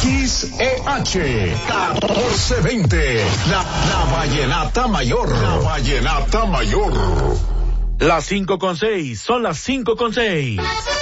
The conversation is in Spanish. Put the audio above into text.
XEH 1420. La Vallenata Mayor. La Vallenata Mayor. Las 5:06, son las 5:06.